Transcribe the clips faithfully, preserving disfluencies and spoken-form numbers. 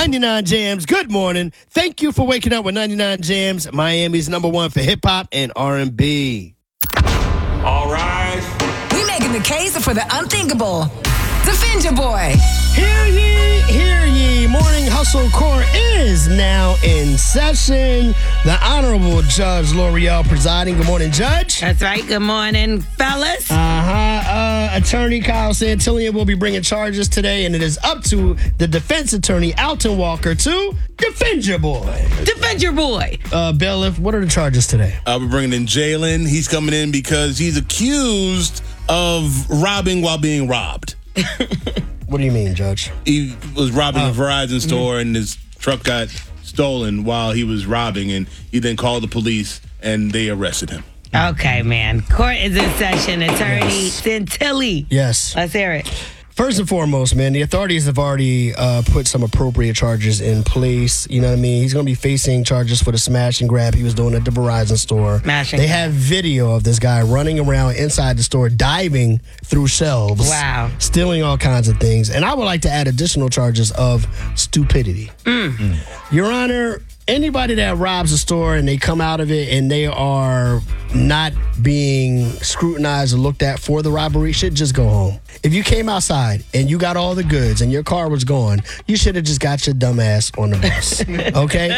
ninety-nine Jams, good morning. Thank you for waking up with ninety-nine Jams, Miami's number one for hip-hop and R and B. All right. We making the case for the unthinkable. Defend your boy. Hear ye, hear ye. Morning Hustle Court is now in session. The Honorable Judge L'Oreal presiding. Good morning, Judge. That's right. Good morning, fellas. Uh-huh. Uh, attorney Kyle Santillan will be bringing charges today, and it is up to the defense attorney, Alton Walker, to defend your boy. Defend your boy. Uh, bailiff, what are the charges today? Uh, we're bringing in Jalen. He's coming in because he's accused of robbing while being robbed. What do you mean, Judge? He was robbing Oh. a Verizon store, mm-hmm. and his truck got stolen while he was robbing, and he then called the police, and they arrested him. Okay, man. Court is in session. Attorney Yes. Santillan. Yes. Let's hear it. First and foremost, man, the authorities have already uh, put some appropriate charges in place. You know what I mean? He's going to be facing charges for the smash and grab he was doing at the Verizon store. Smash and they grab. have video of this guy running around inside the store, diving through shelves. Wow. Stealing all kinds of things. And I would like to add additional charges of stupidity. Mm. Your Honor, anybody that robs a store and they come out of it and they are not being scrutinized or looked at for the robbery should just go home. If you came outside and you got all the goods and your car was gone, you should have just got your dumb ass on the bus. Okay?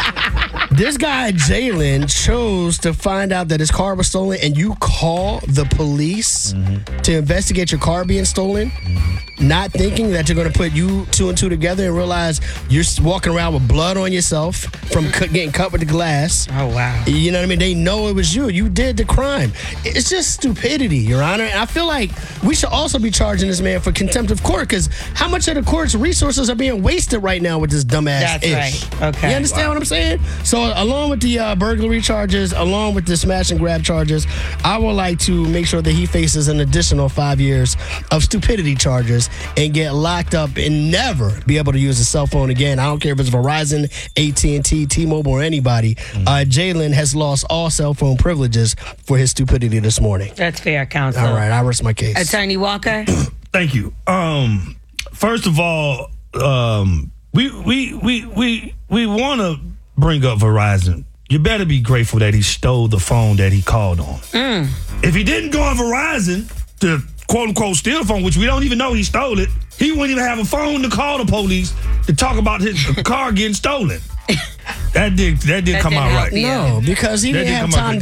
This guy, Jalen, chose to find out that his car was stolen and you call the police mm-hmm. to investigate your car being stolen, mm-hmm. not thinking that you're going to put you two and two together and realize you're walking around with blood on yourself from cu- getting cut with the glass. Oh, wow. You know what I mean? They know it was you. You did the crime. It's just stupidity, Your Honor. And I feel like we should also be charging this man for contempt of court because how much of the court's resources are being wasted right now with this dumbass That's ish? right. Okay. You understand wow. what I'm saying? So along with the uh, burglary charges, along with the smash and grab charges, I would like to make sure that he faces an additional five years of stupidity charges and get locked up and never be able to use a cell phone again. I don't care if it's Verizon, A T and T, T-Mobile, or anybody. Mm-hmm. Uh, Jalen has lost all cell phone privileges for his stupidity this morning. That's fair, counsel. All right, I rest my case. Attorney Walker. Thank you. Um, first of all, um, we we we we we want to bring up Verizon. You better be grateful that he stole the phone that he called on. Mm. If he didn't go on Verizon to quote unquote steal the phone, which we don't even know he stole it, he wouldn't even have a phone to call the police to talk about his car getting stolen. That did that did That come didn't out help right. you. No, because he That didn't did have come out time good.